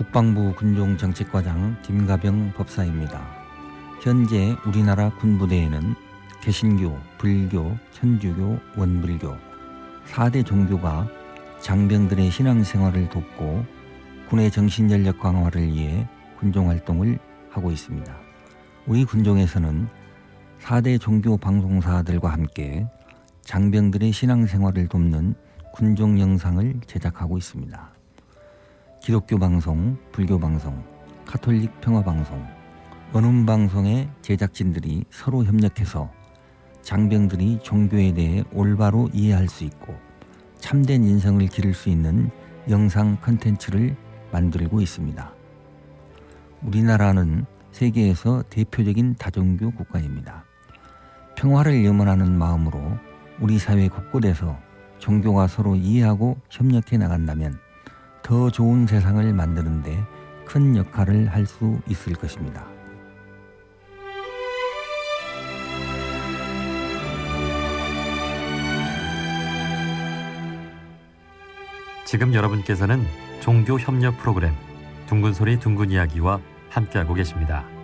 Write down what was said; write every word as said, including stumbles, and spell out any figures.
국방부 군종정책과장 김가병 법사입니다. 현재 우리나라 군부대에는 개신교, 불교, 천주교, 원불교 사 대 종교가 장병들의 신앙생활을 돕고 군의 정신전력 강화를 위해 군종활동을 하고 있습니다. 우리 군종에서는 사 대 종교 방송사들과 함께 장병들의 신앙생활을 돕는 군종 영상을 제작하고 있습니다. 기독교 방송, 불교 방송, 가톨릭 평화 방송, 원음 방송의 제작진들이 서로 협력해서 장병들이 종교에 대해 올바로 이해할 수 있고 참된 인성을 기를 수 있는 영상 콘텐츠를 만들고 있습니다. 우리나라는 세계에서 대표적인 다종교 국가입니다. 평화를 염원하는 마음으로 우리 사회 곳곳에서 종교가 서로 이해하고 협력해 나간다면 더 좋은 세상을 만드는 데 큰 역할을 할 수 있을 것입니다. 지금 여러분께서는 종교 협력 프로그램 둥근소리 둥근 이야기와 함께하고 계십니다.